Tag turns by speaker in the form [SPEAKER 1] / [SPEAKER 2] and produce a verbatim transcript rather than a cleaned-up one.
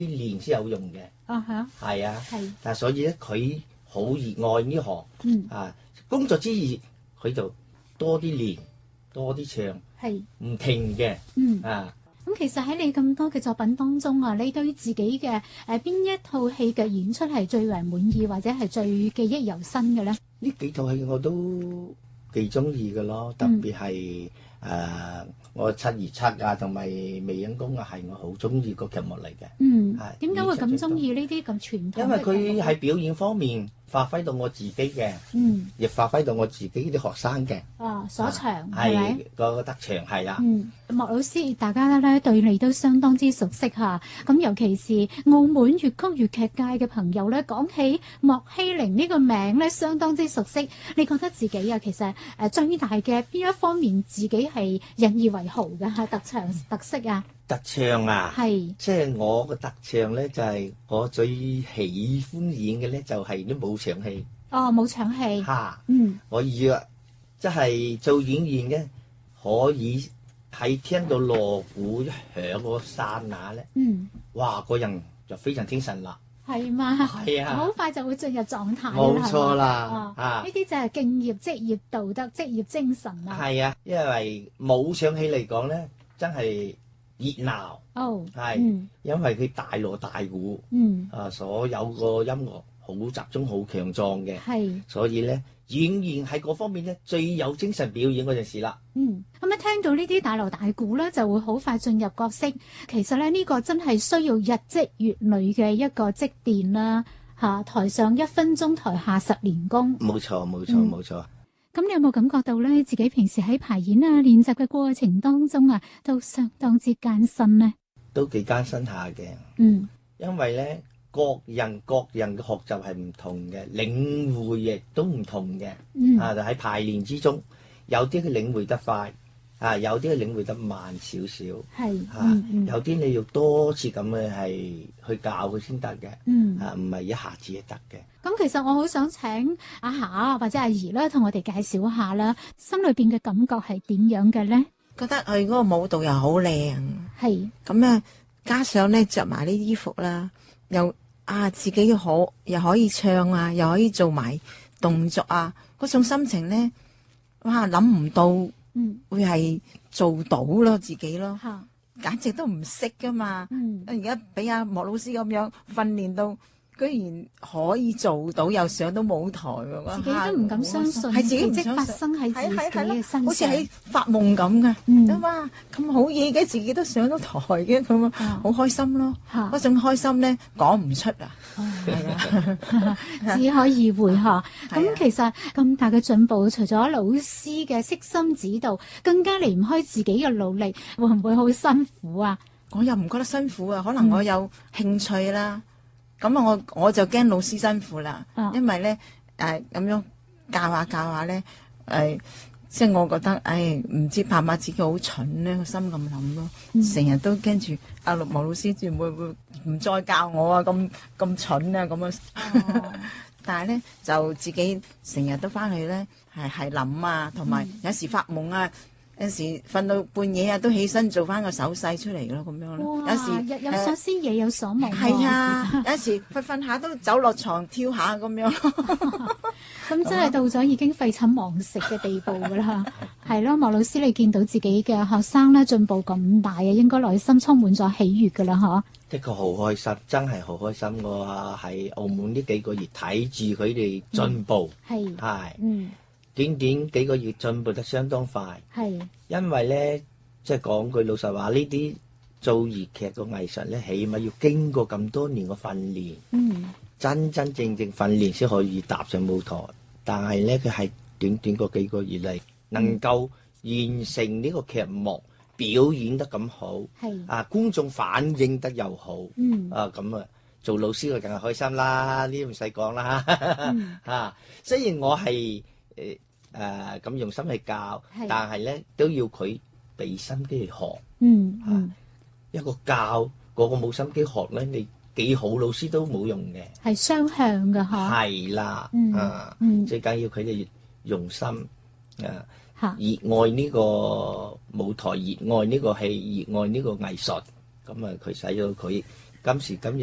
[SPEAKER 1] 啲練先有用嘅。
[SPEAKER 2] 啊哈，
[SPEAKER 1] 係啊，
[SPEAKER 2] 係，
[SPEAKER 1] 但係所以咧，佢好熱愛呢行，
[SPEAKER 2] 嗯，
[SPEAKER 1] 啊，工作之餘佢就多啲練，多啲唱，
[SPEAKER 2] 係，
[SPEAKER 1] 唔停嘅，
[SPEAKER 2] 嗯。
[SPEAKER 1] 啊。
[SPEAKER 2] 咁其實喺你咁多嘅作品當中啊，你對自己嘅誒邊一套戲嘅演出係最為滿意，或者係最記憶猶新嘅咧？
[SPEAKER 1] 呢幾套戲我都幾中意嘅咯，特別係誒、嗯呃、我七二七啊，同埋魅影宮啊，係我好中意個劇目嚟嘅。
[SPEAKER 2] 嗯，
[SPEAKER 1] 係
[SPEAKER 2] 點解會咁中意呢啲咁傳統嘅劇目？
[SPEAKER 1] 因為佢喺表演方面發揮到我自己嘅，
[SPEAKER 2] 嗯，
[SPEAKER 1] 亦發揮到我自己啲學生嘅。
[SPEAKER 2] 啊，所長
[SPEAKER 1] 係
[SPEAKER 2] 咪？
[SPEAKER 1] 個個特長係啦。
[SPEAKER 2] 嗯，莫老師，大家咧對你都相當之熟悉嚇。咁尤其是澳門粵曲粵劇界嘅朋友咧，講起莫熙玲呢個名咧，相當之熟悉。你覺得自己啊，其實誒最大嘅邊一方面自己係引以為豪嘅嚇特長特色啊？
[SPEAKER 1] 特唱啊，
[SPEAKER 2] 係
[SPEAKER 1] 即係我個特唱咧，就係、是、我最喜歡演嘅咧，就係啲武場戲。
[SPEAKER 2] 哦，武場戲
[SPEAKER 1] 嚇，
[SPEAKER 2] 嗯，
[SPEAKER 1] 我約即係做演員嘅，可以喺聽到鑼鼓一響嗰剎那咧，
[SPEAKER 2] 嗯，
[SPEAKER 1] 哇，個人就非常精神啦。
[SPEAKER 2] 係嘛？
[SPEAKER 1] 係啊，
[SPEAKER 2] 好快就會進入狀態啦。
[SPEAKER 1] 冇錯啦，
[SPEAKER 2] 啊，呢啲就係敬業、職業道德、職業精神啊。
[SPEAKER 1] 係啊，因為武場戲嚟講咧，真係熱鬧。
[SPEAKER 2] 哦，
[SPEAKER 1] 係，
[SPEAKER 2] 嗯，
[SPEAKER 1] 因為佢大鑼大鼓，
[SPEAKER 2] 嗯，
[SPEAKER 1] 啊，所有個音樂好集中、好強壯嘅，
[SPEAKER 2] 係，
[SPEAKER 1] 所以咧演員喺嗰方面咧最有精神表演嗰陣時啦。
[SPEAKER 2] 嗯，咁一聽到呢啲大鑼大鼓咧，就會好快進入角色。其實咧呢個真係需要日積月累嘅一個積澱啦，嚇台上一分鐘，台下十年功。
[SPEAKER 1] 冇錯，冇錯，冇錯。
[SPEAKER 2] 咁你有冇感覺到咧，自己平時喺排演啊、練習嘅過程當中啊，都相當之艱辛呢？
[SPEAKER 1] 都幾艱辛下嘅。
[SPEAKER 2] 嗯，
[SPEAKER 1] 因為咧各人各人嘅學習係唔同嘅，領會亦都唔同嘅。
[SPEAKER 2] 嗯，
[SPEAKER 1] 啊，就喺排練之中，有啲佢領會得快，啊，有啲佢領會得慢少少。
[SPEAKER 2] 係，
[SPEAKER 1] 啊，
[SPEAKER 2] 嗯嗯、
[SPEAKER 1] 有啲你要多次咁嘅係去教佢先得嘅。
[SPEAKER 2] 嗯，
[SPEAKER 1] 啊，唔係一下子就得嘅。
[SPEAKER 2] 咁其實我好想請阿霞或者阿怡咧，同我哋介紹一下啦，心裏邊嘅感覺係點樣嘅咧？
[SPEAKER 3] 覺得佢嗰個舞蹈又好靚，
[SPEAKER 2] 係
[SPEAKER 3] 咁咧，加上咧着埋啲衣服啦，又啊自己可又可以唱啊，又可以做埋動作啊，嗰種心情咧，哇諗唔到，嗯，會係做到咯自己咯，
[SPEAKER 2] 嚇，
[SPEAKER 3] 簡直都唔識噶嘛，
[SPEAKER 2] 嗯，
[SPEAKER 3] 而家俾阿莫老師咁樣訓練到。居然可以做到，又上到舞台喎！
[SPEAKER 2] 自己都唔敢相信，
[SPEAKER 3] 係自己唔
[SPEAKER 2] 即發生喺自己嘅身上，
[SPEAKER 3] 好似喺發夢咁嘅。
[SPEAKER 2] 嗯，
[SPEAKER 3] 哇，咁好嘢嘅，自己都上到台嘅，咁啊，好開心咯！嗰種開心咧，講唔出啊！係啊，
[SPEAKER 2] 只可意會嚇。咁其實咁大嘅進步，除咗老師嘅悉心指導，更加離唔開自己嘅努力，會唔會好辛苦啊？
[SPEAKER 3] 我又唔覺得辛苦啊，可能我有興趣啦。咁啊，我我就驚老師辛苦啦，啊、因為咧誒咁樣教下教下咧，誒、呃、即係我覺得，誒唔知怕唔怕自己好蠢咧，個心咁諗咯，成日、嗯、都驚住阿陸毛老師會會會唔再教我啊，咁咁蠢啊咁啊，哦、但係咧就自己成日都翻去咧係係諗啊，同埋有，有時發夢啊。有時瞓到半夜啊，都起身做翻個手勢出嚟咯，咁樣咯。有時
[SPEAKER 2] 日有所思，夜有所夢。
[SPEAKER 3] 係啊，有時瞓瞓下都走落床跳下咁樣。
[SPEAKER 2] 咁真係到咗已經廢寢忘食嘅地步㗎啦。係咯，莫老師，你見到自己嘅學生咧進步咁大啊，應該內心充滿咗喜悅㗎啦，嗬？的
[SPEAKER 1] 確好開心，真係好開心。我喺澳門呢幾個月睇住佢哋進步，係係嗯。短短幾個月進步得相當快，係因為咧，即係講句老實話，呢啲做粵劇個藝術咧，起碼要經過咁多年嘅訓練，嗯，真真正正訓練先可以踏上舞台。但係咧，佢係短短嗰幾個月嚟，能夠完成呢個劇目，表演得咁好，係啊，觀眾反應得又好，嗯啊咁啊，做老師就更係開心啦，呢啲唔使講啦，嚇。雖然我係誒誒咁用心去教，但係咧都要佢俾心機去學。嗯嗯，一個教嗰個冇心機學咧，你幾好老師都冇用嘅。係雙向嘅嚇。係啦，啊，最緊要佢哋用心啊，熱愛呢個舞台，熱愛呢個戲，熱愛呢個藝術。咁啊，佢使咗佢今時今日。